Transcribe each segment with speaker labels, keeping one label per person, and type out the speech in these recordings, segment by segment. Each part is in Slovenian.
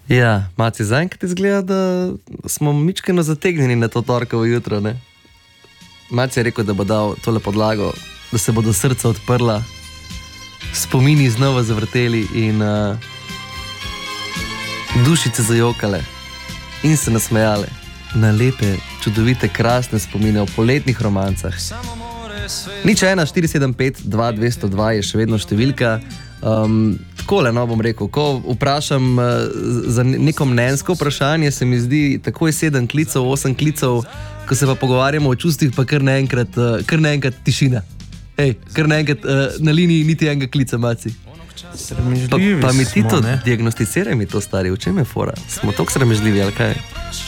Speaker 1: Ja, Maci, zaenkrat izgleda, da smo mičkeno zategnjeni na to torkovo jutro, ne? Maci je rekel, da bo dal tole podlago, da se bodo srca odprla, spomini znova zavrteli in dušice zajokale in se nasmejale na lepe, čudovite, krasne spomine o poletnih romancah. Nič 1 475 2202 je še vedno številka. Takole, no, bom rekel, ko vprašam za neko mnenjsko vprašanje, se mi zdi takoj 7 klicev, 8 klicev, ko se pa pogovarjamo o čustvih, pa kar naenkrat tišina. Hej, kar naenkrat na liniji niti enega klica, Maci. Pa mi ti to diagnosticiraj mi to, stari, v čem je fora? Smo toliko sramežljivi, ali kaj?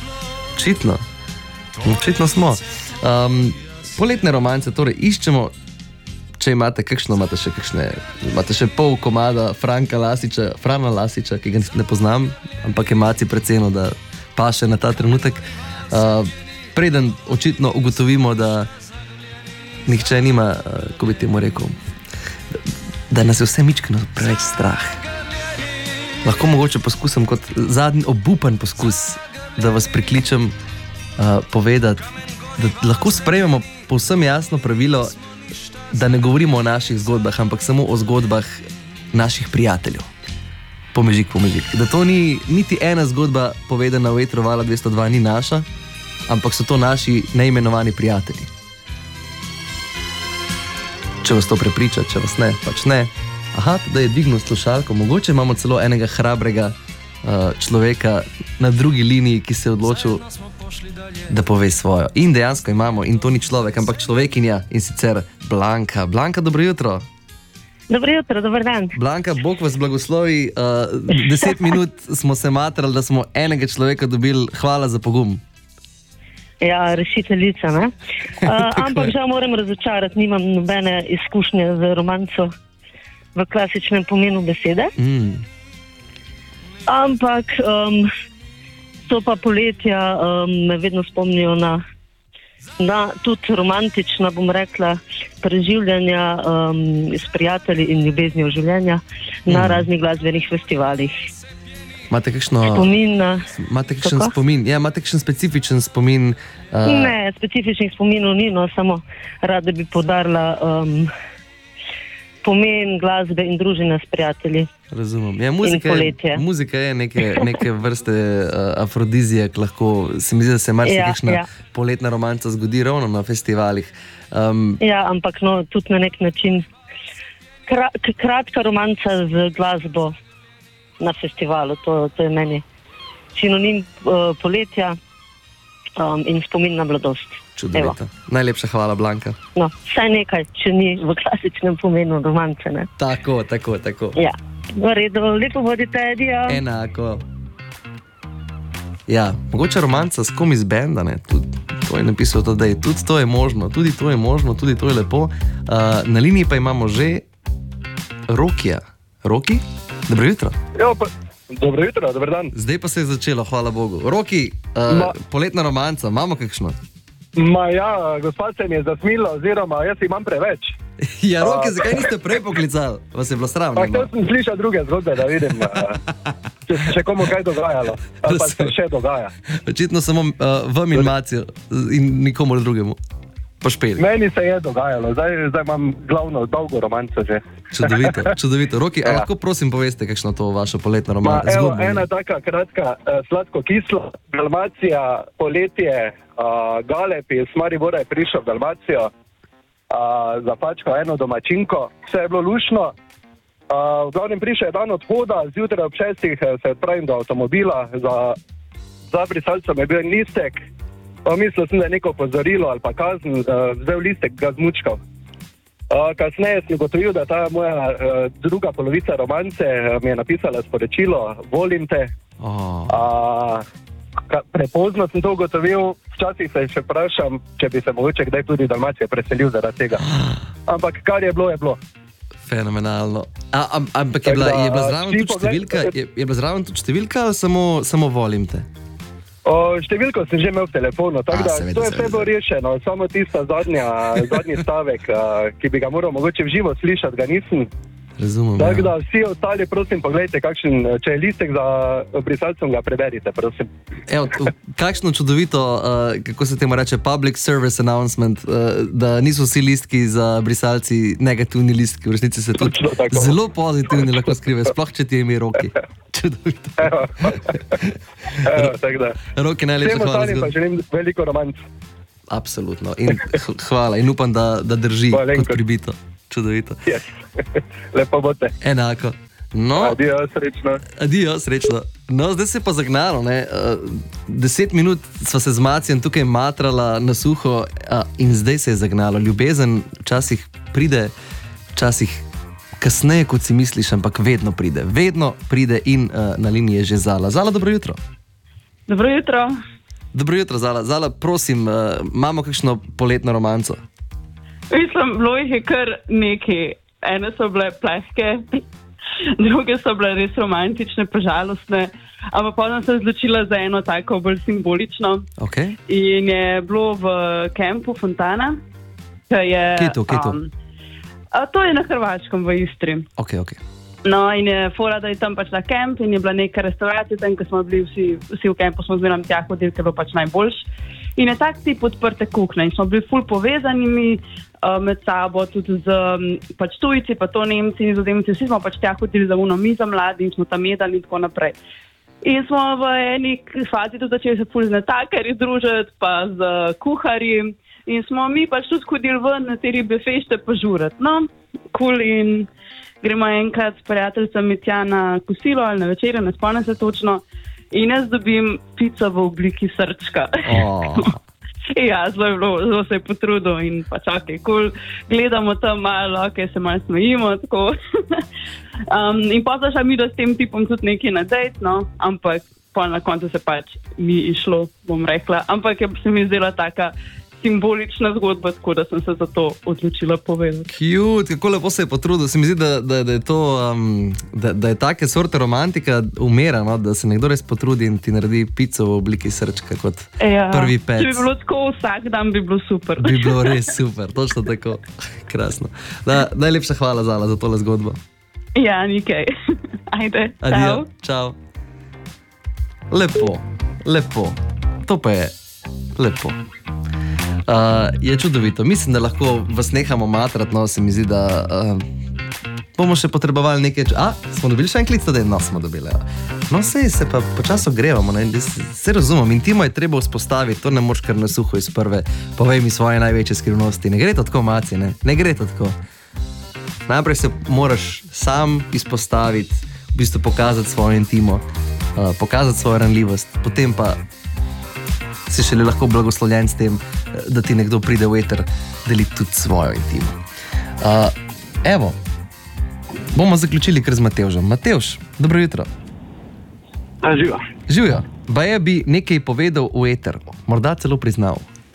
Speaker 1: Očitno smo. Poletne romance, torej iščemo. Če imate še pol komada Frana Lasiča, ki ga ne poznam, ampak je Maci precenil, da paše na ta trenutek. Preden očitno ugotovimo, da nihče nima, ko bi temu rekel, da nas je vse mičkeno preveč strah. Lahko mogoče poskusim kot zadnji obupan poskus, da vas prikličem povedati, da lahko sprejmemo povsem jasno pravilo, da ne govorimo o naših zgodbah, ampak samo o zgodbah naših prijateljev. Pomežik. Da to ni niti ena zgodba povedana v etru Vala 202 ni naša, ampak so to naši neimenovani prijatelji. Če vas to prepriča, če vas ne, pač ne. Aha, da je dvignil slušalko, mogoče imamo celo enega hrabrega človeka na drugi liniji, ki se je odločil, da pove svojo. In dejansko imamo, in to ni človek, ampak človekinja, in sicer Blanka. Blanka, dobro jutro.
Speaker 2: Dobro jutro, dober dan.
Speaker 1: Blanka, Bog vas blagoslovi. 10 minut smo se matrali, da smo enega človeka dobili. Hvala za pogum.
Speaker 2: Ja, rešiteljica, ne? Ampak žal moram razočarati, nimam nobene izkušnje z romanco v klasičnem pomenu besede. Ampak to pa poletja me vedno spomnijo na tudi romantična, bom rekla, preživljanja s prijatelji in ljubeznijo življenja na raznih glasbenih festivalih.
Speaker 1: Imate kakšen spomin? Ja, imate kakšen specifičen spomin?
Speaker 2: Ne, specifičnih spominov ni, no, samo rada bi poudarila pomen glasbe in druženja s prijatelji.
Speaker 1: Razumem. Ja, muzika je neke vrste afrodizijak, lahko se mi zdi, da se marsikakšna poletna romanca zgodi ravno na festivalih.
Speaker 2: Ja, ampak no, tudi na nek način kratka romanca z glasbo na festivalu, to je meni sinonim poletja in spomin na mladost.
Speaker 1: Čudovito. Najlepša hvala, Blanka.
Speaker 2: No, vsaj nekaj, če ni v klasičnem pomenu romance, ne?
Speaker 1: Tako.
Speaker 2: Ja, v redu, lepo bodite, adijo.
Speaker 1: Enako. Ja, mogoče romanca s kom iz benda, ne? To je napisal Tadej. Tudi to je možno, tudi to je lepo. Na liniji pa imamo že Rokija. Roki, dobro jutro.
Speaker 3: Ja, pa dobro jutro, dober dan.
Speaker 1: Zdaj pa se je začelo, hvala Bogu. Roki, poletna romanca, imamo kakšno?
Speaker 3: Ja, gospod se mi je zasmila, oziroma jaz imam preveč.
Speaker 1: Ja, Roki, zakaj niste prej poklicali? Vas je bilo sram?
Speaker 3: Hotel sem slišal druge zgodbe, da vidim, če se še komu kaj dogajalo. Ali pa se še dogaja.
Speaker 1: Očitno samo vam in Macijo in nikomu drugemu. Pošpeli.
Speaker 3: Meni se je dogajalo, zdaj imam glavno dolgo romanco že.
Speaker 1: Čudovito. Roki, a lahko prosim poveste, kakšno to vašo poletno romanco?
Speaker 3: Evo, ena taka kratka, sladko-kislo, Dalmacija, poletje, Galep iz Maribora je prišel v Dalmacijo, zapačkal eno domačinko, vse je bilo lušno. V glavnem prišel je dan odhoda, zjutraj ob 6 se odpravim do avtomobila, za brisalcem je bil en listek. Mislil sem, da je neko opozorilo ali pa kazen, vzel listek, ga zmučkal. Kasneje sem ugotovil, da ta moja druga polovica romance mi je napisala sporočilo, volim te. Prepozno sem to ugotovil, včasih se še vprašam, če bi se mogoče kdaj tudi Dalmacije preselil zaradi tega. Ampak kar je bilo, je bilo.
Speaker 1: Fenomenalno. Ampak je bila zraven tudi številka? Je bila zraven tudi številka ali samo volim te?
Speaker 3: Številko sem že imel v telefonu, tako da to je vse bilo rešeno, samo tista zadnji stavek, ki bi ga moral mogoče v živo slišati, ga nisem.
Speaker 1: Razumem.
Speaker 3: Tako da vsi ostali, prosim, pogledajte, če je listek za brisalcem, ga preberite, prosim.
Speaker 1: Evo, kakšno čudovito, kako se temu reče, public service announcement, da niso vsi listki za brisalci negativni listki, v resnici se tudi zelo pozitivni lahko skrive, sploh če ti je ime Roki. Čudovito.
Speaker 3: Evo, tako da.
Speaker 1: Roki, najlepša hvala.
Speaker 3: Vsem ostalim pa želim veliko romanc.
Speaker 1: Absolutno. In hvala. In upam, da drži kot pribito. Čudovito.
Speaker 3: Yes. Lepo bote.
Speaker 1: Enako. No,
Speaker 3: Adijo,
Speaker 1: srečno. No, zdaj se je pa zagnalo, ne. 10 minut sva se z Macijem tukaj matrala na suho in zdaj se je zagnalo. Ljubezen včasih pride, včasih kasneje, kot si misliš, ampak vedno pride. Vedno pride in na liniji je že Zala. Zala, dobro jutro.
Speaker 4: Dobro jutro.
Speaker 1: Dobro jutro, Zala. Zala, prosim, imamo kakšno poletno romanco?
Speaker 4: Mislim, bilo jih je kar nekaj. Ene so bile plehke, druge so bile res romantične, pa žalostne, ampak potem sem se odločila za eno tako bolj simbolično.
Speaker 1: Okay.
Speaker 4: In je bilo v kampu Fontana. Kje je to? To je na Hrvaškem, v Istri.
Speaker 1: Okay.
Speaker 4: No, in je fora, da je tam pač na kamp in je bila neka restauracija, tam, ko smo bili vsi v kampu, smo zmeraj tja hodili, ker je bilo pač najboljš. In je tak tip odprte kuhne in smo bili ful povezanimi med sabo, tudi z pač tujci, pa to Nemci in Nizozemci, vsi smo pač tja hodili za uno mizo mladi in smo tam jedali in tako naprej. In smo v eni fazi tudi začeli se ful z natakarji družiti, pa z kuharji in smo mi pač tudi hodili ven na te ribe fešte požurati. No, cool, in gremo enkrat s prijateljicami tja na kosilo ali na večerjo, ne spomnim se točno, in jaz dobim pico v obliki srčka. Ja, zelo se je potrudil in pač cool. Gledamo tam malo, se malo smejimo, tako. In pa zašla mi, da s tem tipom tudi nekaj na dejt, no, ampak pol na koncu se pač ni išlo, bom rekla, ampak se mi zdela taka simbolična zgodba, tako da sem se za to odločila povedati.
Speaker 1: Cute, kako lepo se je potrudil. Se mi zdi, da je to, da je take sorte romantika umera, no? Da se nekdo res potrudi in ti naredi pico v obliki srčka kot prvi pec.
Speaker 4: Če bi bilo tako vsak dan, bi bilo super.
Speaker 1: Bi bilo res super, točno tako. Krasno. Najlepša hvala, Zala, za tole zgodbo.
Speaker 4: Ja, nikaj. Ajde,
Speaker 1: adijo. Čau. Lepo. To pa je lepo. Je čudovito. Mislim, da lahko vas nehamo matrati, no, se mi zdi, da bomo še potrebovali nekaj... Smo dobili še en klic tudi? No, smo dobili, ja. No, se pa počasno grevamo, ne? Se razumem, intimo je treba vzpostaviti, to ne moraš kar na suho iz prve. Povej mi svoje največje skrivnosti. Ne gre to tako, Maci, ne? Ne gre to tako. Najprej se moraš sam izpostaviti, v bistvu pokazati svojo intimo, pokazati svojo ranljivost, potem pa si šele lahko blagoslovljen s tem, da ti nekdo pride v eter deliti tudi svojo intimo. Evo, bomo zaključili kar z Matevžem. Matevž, dobro jutro. Živijo. Baje bi nekaj povedal v eter, morda celo priznal.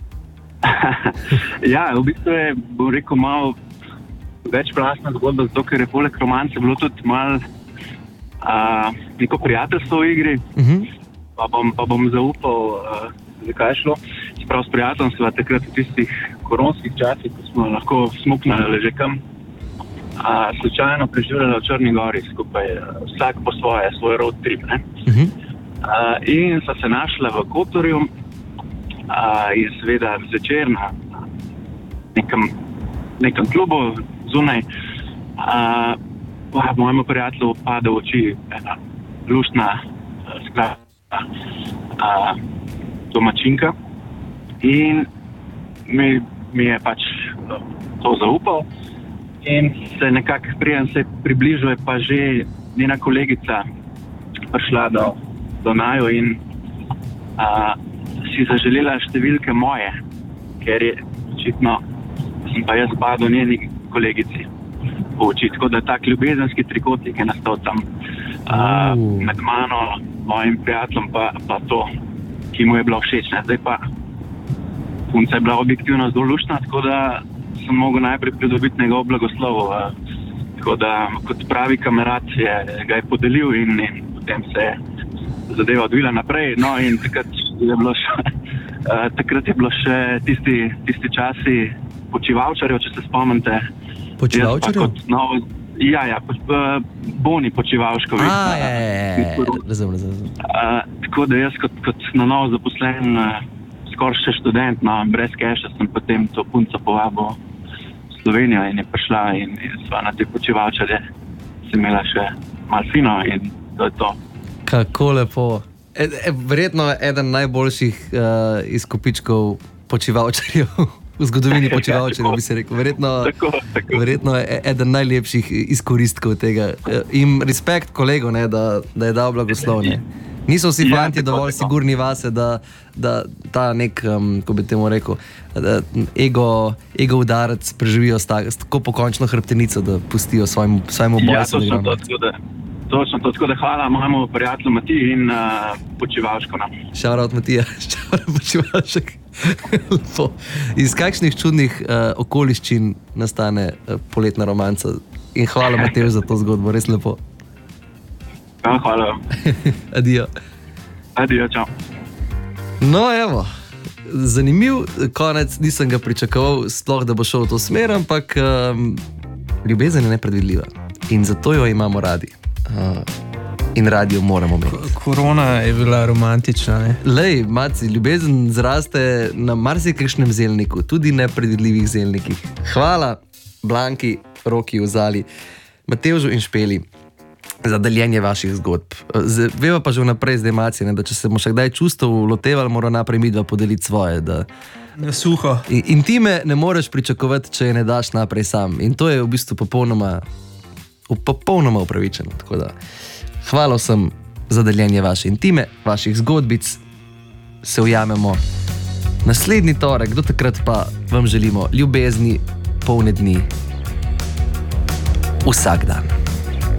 Speaker 5: Ja, v bistvu je, bom rekel, malo večplastna zgodba, zato ker je poleg romance bilo tudi malo neko prijateljstvo v igri, pa bom zaupal, zakaj je šlo. Sprav s prijateljem sva takrat v tistih koronskih časih, ko smo lahko smuknali že kam, slučajno preživljali v Črni Gori skupaj, vsak po svoje, svoj road trip, ne? In sva se našla v Kotorju in seveda zvečer na nekem klubu zunaj, mojemu prijatelju pade v oči ena luštna domačinka in mi je pač to zaupal in se nekako preden se približuje pa že njena kolegica prišla do naju in si zaželela številke moje, ker je očitno sem pa jaz padel njeni kolegici v oči, tako da tak ljubezenski trikotnik je nastal tam med mano, mojim prijateljem pa to, ki mu je bila všeč. Zdaj pa punca je bila objektivno zelo luštna, tako da sem mogel najprej pridobiti njegov blagoslov. Tako da kot pravi kamerat ga je podelil in potem se je zadeva odvila naprej. No in takrat je bilo še tisti časi Počivalčarjev, če se spomnite.
Speaker 1: Počivalčarjev?
Speaker 5: Ja, Boni Počivalškovič.
Speaker 1: Razumem.
Speaker 5: Tako da jaz kot na novo zaposlen, skoraj še študent, brez keša, sem potem to punco povabil v Slovenijo in je prišla in sva na te Počivalčarje se imela še malo fino in to je to.
Speaker 1: Kako lepo. Verjetno eden najboljših izkupičkov Počivalčarjev v zgodovini Počivalčarjev, bi se rekel. Verjetno je eden najlepših izkoristkov tega. In respekt kolegu, ne, da je dal blagoslov. Ne. Niso vsi fanti dovolj sigurni vase, da ta nek, ko bi temu rekel, ego udarec preživijo s tako pokončno hrbtenico, da pustijo svojemu boju.
Speaker 5: Točno to, tako da hvala mojemu prijatelju Matiji in Počivalšku.
Speaker 1: Šarovt Matija, šarovt Počivalšek. Lepo. Iz kakšnih čudnih okoliščin nastane poletna romanca? In hvala Mateju za to zgodbo, res lepo.
Speaker 5: Ja, hvala.
Speaker 1: Adijo.
Speaker 5: Adijo, čau.
Speaker 1: No, evo, zanimiv konec, nisem ga pričakoval sploh, da bo šel v to smer, ampak ljubezen je nepredvidljiva in zato jo imamo radi. In radio moramo imeti.
Speaker 6: Korona je bila romantična, ne?
Speaker 1: Lej, Maci, ljubezen zraste na marsikakšnem zelniku, tudi nepredvidljivih zelnikih. Hvala Blanki, Roki, Ozali, Matevžu in Špeli za deljenje vaših zgodb. Veva pa že vnaprej zdaj, Maci, da če se bomo še kdaj čustev lotevali, mora naprej midva podeliti svoje.
Speaker 6: Na suho.
Speaker 1: In time ne moreš pričakovati, če je ne daš naprej sam. In to je v bistvu popolnoma upravičeno. Tako da, hvala vsem za deljenje vaše intime, vaših zgodbic. Se ujamemo naslednji torek, do takrat pa vam želimo ljubezni, polne dni, vsak dan.